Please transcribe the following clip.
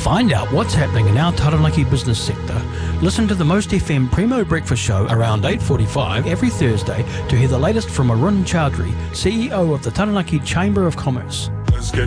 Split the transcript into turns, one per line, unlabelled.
find out what's happening in our Taranaki business sector, listen to the Most FM Primo Breakfast Show around 8:45 every Thursday to hear the latest from Arun Chowdhury, CEO of the Taranaki Chamber of Commerce.